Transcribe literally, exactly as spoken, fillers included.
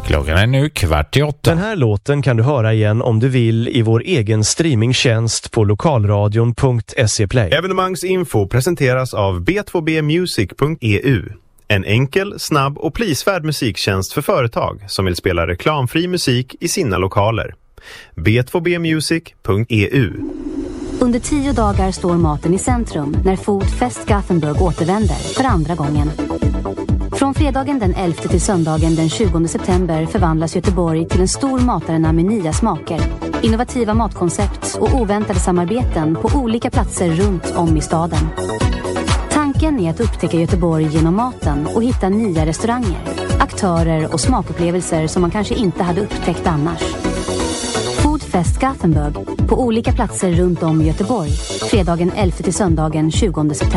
Klockan är nu kvart i åtta. Den här låten kan du höra igen om du vill i vår egen streamingtjänst på lokalradion punkt se play. Evenemangsinfo presenteras av b två b music punkt e u. En enkel, snabb och prisvärd musiktjänst för företag som vill spela reklamfri musik i sina lokaler. b två b music punkt e u. Under tio dagar står maten i centrum när Foodfest Gothenburg återvänder för andra gången. Från fredagen den elfte till söndagen den tjugonde september förvandlas Göteborg till en stor matarena med nya smaker, innovativa matkoncept och oväntade samarbeten på olika platser runt om i staden. Tanken är att upptäcka Göteborg genom maten och hitta nya restauranger, aktörer och smakupplevelser som man kanske inte hade upptäckt annars. Foodfest Gothenburg på olika platser runt om i Göteborg fredagen elfte till söndagen tjugonde september.